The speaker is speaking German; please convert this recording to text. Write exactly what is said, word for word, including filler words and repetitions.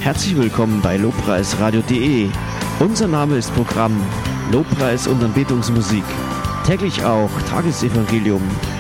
Herzlich willkommen bei lobpreisradio punkt de. Unser Name ist Programm Lobpreis und Anbetungsmusik. Täglich auch Tagesevangelium